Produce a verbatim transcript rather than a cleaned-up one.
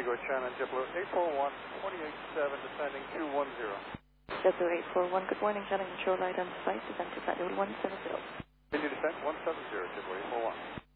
Eagle, China, JetBlue eight four one, twenty-eight seven, descending two one zero. JetBlue eight four one, good morning, China Control Light on site, descent to flight level one seven zero. Continue descent one seven zero, JetBlue eight four one.